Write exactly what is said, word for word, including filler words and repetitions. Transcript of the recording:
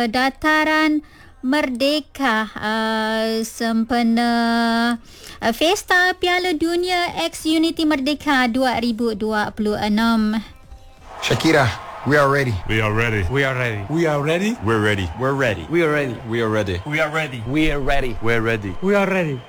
Dataran Merdeka uh, sempena uh, Pesta Piala Dunia X Unity Merdeka dua ribu dua puluh enam. Shakira, we are ready. We are ready. We are ready. We are ready. We're ready. We're ready. We are ready. We are ready. We are ready. We are ready. We're ready. We are ready.